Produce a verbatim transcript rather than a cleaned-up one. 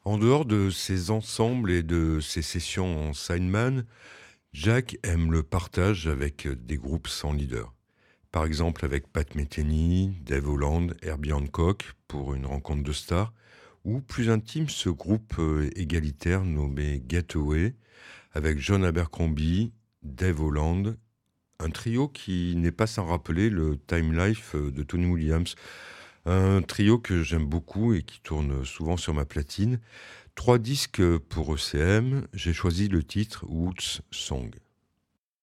En dehors de ses ensembles et de ses sessions en sideman, Jack aime le partage avec des groupes sans leader. Par exemple avec Pat Metheny, Dave Holland, Herbie Hancock pour une rencontre de stars, ou plus intime ce groupe euh, égalitaire nommé Getaway avec John Abercrombie, Dave Holland, un trio qui n'est pas sans rappeler le Time Life euh, de Tony Williams, un trio que j'aime beaucoup et qui tourne souvent sur ma platine. Trois disques pour E C M, j'ai choisi le titre Woods Song.